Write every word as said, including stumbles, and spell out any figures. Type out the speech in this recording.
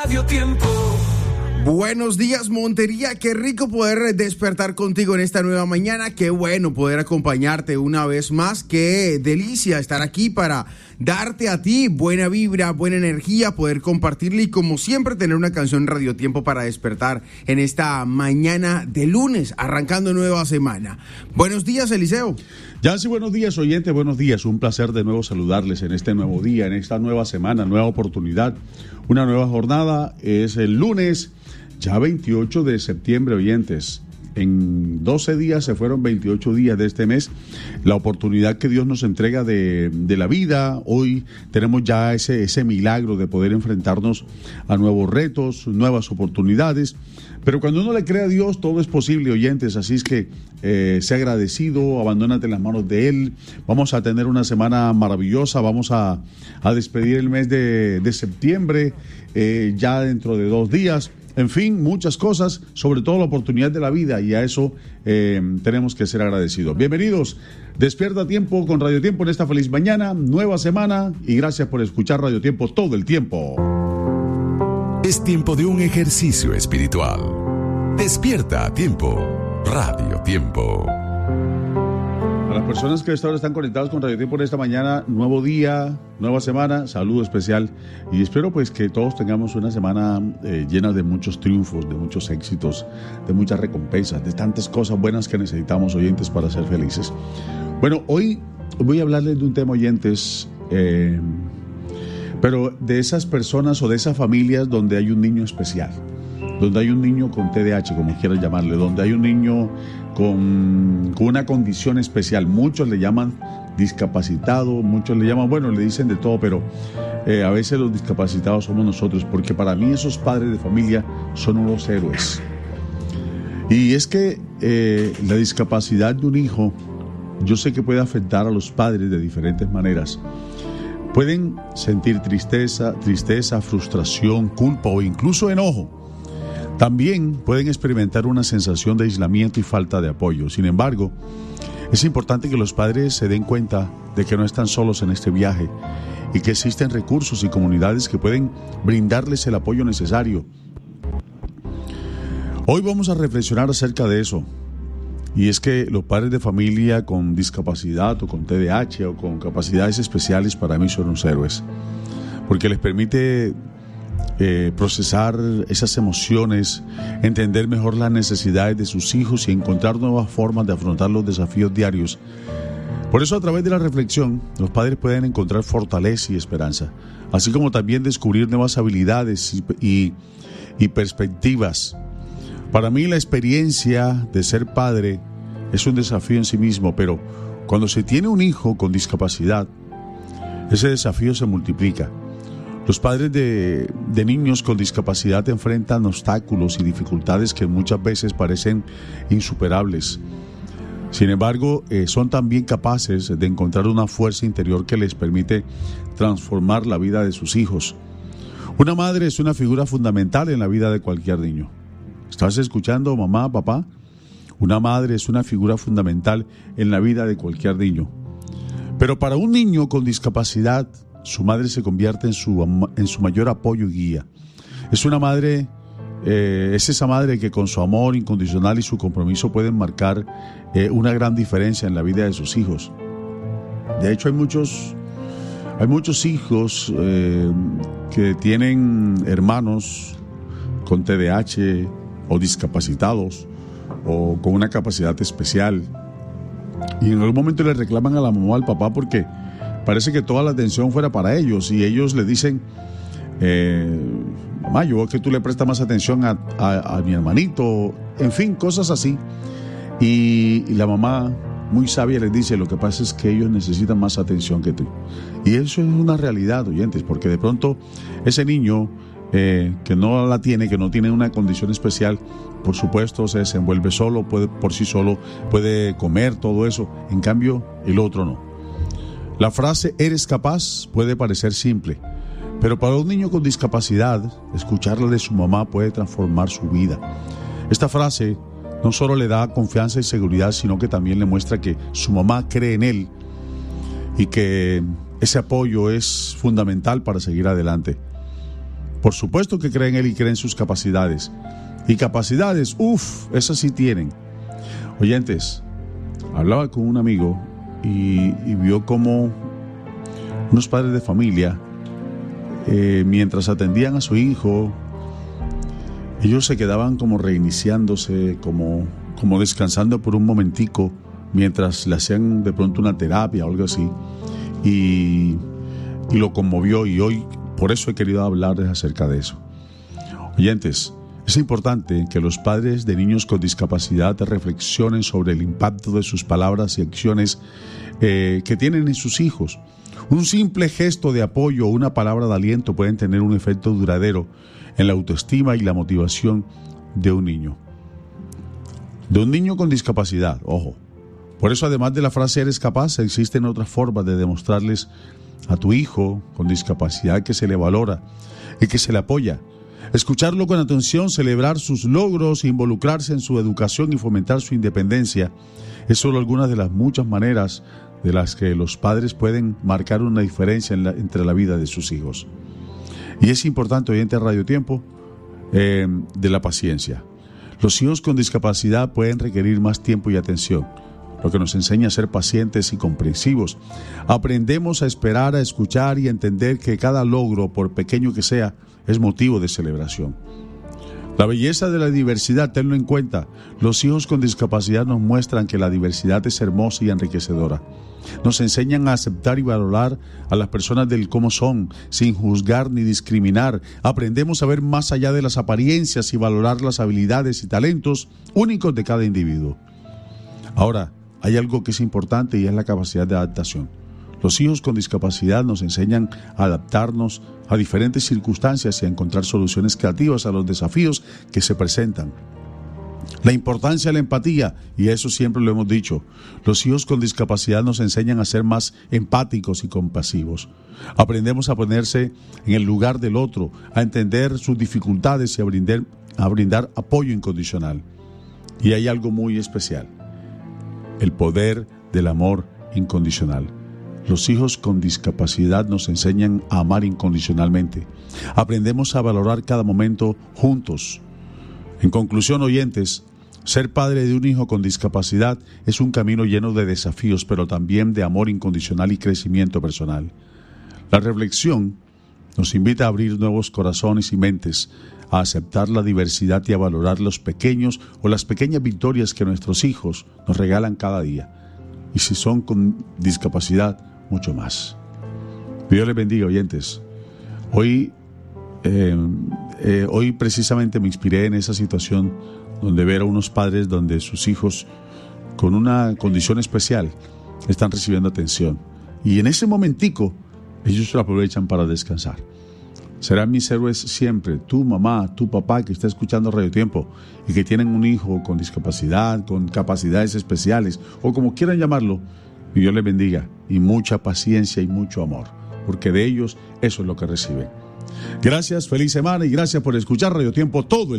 Radio Tiempo. Buenos días, Montería. Qué rico poder despertar contigo en esta nueva mañana. Qué bueno poder acompañarte una vez más. Qué delicia estar aquí para darte a ti buena vibra, buena energía, poder compartirle y como siempre tener una canción Radio Tiempo para despertar en esta mañana de lunes, arrancando nueva semana. Buenos días, Eliseo. Ya sí, buenos días, oyentes, buenos días. Un placer de nuevo saludarles en este nuevo día, en esta nueva semana, nueva oportunidad, una nueva jornada. Es el lunes, ya veintiocho de septiembre, oyentes. En doce días se fueron veintiocho días de este mes, la oportunidad que Dios nos entrega de, de la vida. Hoy tenemos ya ese, ese milagro de poder enfrentarnos a nuevos retos, nuevas oportunidades. Pero cuando uno le cree a Dios, todo es posible, oyentes. Así es que eh, sea agradecido, abandónate en las manos de Él. Vamos a tener una semana maravillosa. Vamos a, a despedir el mes de, de septiembre, eh, ya dentro de dos días. En fin, muchas cosas, sobre todo la oportunidad de la vida, y a eso eh, tenemos que ser agradecidos. Bienvenidos, Despierta Tiempo con Radio Tiempo en esta feliz mañana, nueva semana, y gracias por escuchar Radio Tiempo todo el tiempo. Es tiempo de un ejercicio espiritual. Despierta a Tiempo, Radio Tiempo. A las personas que ahora están conectados con Radio Tiempo en esta mañana, nuevo día, nueva semana, saludo especial, y espero pues que todos tengamos una semana eh, llena de muchos triunfos, de muchos éxitos, de muchas recompensas, de tantas cosas buenas que necesitamos, oyentes, para ser felices. Bueno, hoy voy a hablarles de un tema, oyentes, eh, pero de esas personas o de esas familias donde hay un niño especial, donde hay un niño con T D A H, como quieras llamarle, donde hay un niño con, con una condición especial. Muchos le llaman discapacitado, muchos le llaman, bueno, le dicen de todo, pero eh, a veces los discapacitados somos nosotros, porque para mí esos padres de familia son unos héroes. Y es que eh, la discapacidad de un hijo, yo sé que puede afectar a los padres de diferentes maneras. Pueden sentir tristeza, tristeza, frustración, culpa o incluso enojo. También pueden experimentar una sensación de aislamiento y falta de apoyo. Sin embargo, es importante que los padres se den cuenta de que no están solos en este viaje y que existen recursos y comunidades que pueden brindarles el apoyo necesario. Hoy vamos a reflexionar acerca de eso. Y es que los padres de familia con discapacidad o con T D A H o con capacidades especiales para mí son unos héroes, porque les permite eh, procesar esas emociones, entender mejor las necesidades de sus hijos y encontrar nuevas formas de afrontar los desafíos diarios. Por eso, a través de la reflexión, los padres pueden encontrar fortaleza y esperanza, así como también descubrir nuevas habilidades y, y, y perspectivas. Para mí la experiencia de ser padre es un desafío en sí mismo, pero cuando se tiene un hijo con discapacidad, ese desafío se multiplica. Los padres de, de niños con discapacidad enfrentan obstáculos y dificultades que muchas veces parecen insuperables. Sin embargo, eh, son también capaces de encontrar una fuerza interior que les permite transformar la vida de sus hijos. Una madre es una figura fundamental en la vida de cualquier niño. ¿Estás escuchando, mamá, papá? Una madre es una figura fundamental en la vida de cualquier niño. Pero para un niño con discapacidad, su madre se convierte en su, en su mayor apoyo y guía. Es una madre, eh, es esa madre que con su amor incondicional y su compromiso pueden marcar eh, una gran diferencia en la vida de sus hijos. De hecho, hay muchos, hay muchos hijos eh, que tienen hermanos con T D A H o discapacitados o con una capacidad especial, y en algún momento le reclaman a la mamá o al papá porque parece que toda la atención fuera para ellos, y ellos le dicen eh, mamá, yo veo que tú le prestas más atención a, a, a mi hermanito, en fin, cosas así, y, y la mamá muy sabia les dice, lo que pasa es que ellos necesitan más atención que tú. Y eso es una realidad, oyentes, porque de pronto ese niño Eh, que no la tiene, que no tiene una condición especial, por supuesto se desenvuelve solo, puede por sí solo, puede comer, todo eso. En cambio, el otro no. La frase "eres capaz" puede parecer simple, pero para un niño con discapacidad, escucharla de su mamá puede transformar su vida. Esta frase no solo le da confianza y seguridad, sino que también le muestra que su mamá cree en él y que ese apoyo es fundamental para seguir adelante. Por supuesto que creen en Él y creen en sus capacidades. Y capacidades, uff, esas sí tienen. Oyentes, hablaba con un amigo y, y vio como unos padres de familia, eh, mientras atendían a su hijo, ellos se quedaban como reiniciándose, como, como descansando por un momentico, mientras le hacían de pronto una terapia o algo así. Y, y lo conmovió, y hoy por eso he querido hablarles acerca de eso. Oyentes, es importante que los padres de niños con discapacidad reflexionen sobre el impacto de sus palabras y acciones eh, que tienen en sus hijos. Un simple gesto de apoyo o una palabra de aliento pueden tener un efecto duradero en la autoestima y la motivación de un niño. De un niño con discapacidad, ojo. Por eso, además de la frase "eres capaz", existen otras formas de demostrarles a tu hijo con discapacidad que se le valora y que se le apoya. Escucharlo con atención, celebrar sus logros, involucrarse en su educación y fomentar su independencia es solo algunas de las muchas maneras de las que los padres pueden marcar una diferencia en la, entre la vida de sus hijos. Y es importante, oyente de Radio Tiempo, eh, de la paciencia. Los hijos con discapacidad pueden requerir más tiempo y atención, lo que nos enseña a ser pacientes y comprensivos. Aprendemos a esperar, a escuchar y a entender que cada logro, por pequeño que sea, es motivo de celebración. La belleza de la diversidad, tenlo en cuenta. Los hijos con discapacidad nos muestran que la diversidad es hermosa y enriquecedora. Nos enseñan a aceptar y valorar a las personas del cómo son, sin juzgar ni discriminar. Aprendemos a ver más allá de las apariencias y valorar las habilidades y talentos únicos de cada individuo. Ahora, hay algo que es importante y es la capacidad de adaptación. Los hijos con discapacidad nos enseñan a adaptarnos a diferentes circunstancias y a encontrar soluciones creativas a los desafíos que se presentan. La importancia de la empatía, y eso siempre lo hemos dicho, los hijos con discapacidad nos enseñan a ser más empáticos y compasivos. Aprendemos a ponerse en el lugar del otro, a entender sus dificultades y a brindar, a brindar apoyo incondicional. Y hay algo muy especial: el poder del amor incondicional. Los hijos con discapacidad nos enseñan a amar incondicionalmente. Aprendemos a valorar cada momento juntos. En conclusión, oyentes, ser padre de un hijo con discapacidad es un camino lleno de desafíos, pero también de amor incondicional y crecimiento personal. La reflexión nos invita a abrir nuevos corazones y mentes, a aceptar la diversidad y a valorar los pequeños o las pequeñas victorias que nuestros hijos nos regalan cada día. Y si son con discapacidad, mucho más. Dios les bendiga, oyentes. Hoy, eh, eh, hoy precisamente me inspiré en esa situación donde ver a unos padres donde sus hijos con una condición especial están recibiendo atención. Y en ese momentico, ellos lo aprovechan para descansar. Serán mis héroes siempre, tu mamá, tu papá que está escuchando Radio Tiempo y que tienen un hijo con discapacidad, con capacidades especiales o como quieran llamarlo. Y Dios les bendiga, y mucha paciencia y mucho amor, porque de ellos eso es lo que reciben. Gracias, feliz semana y gracias por escuchar Radio Tiempo todo el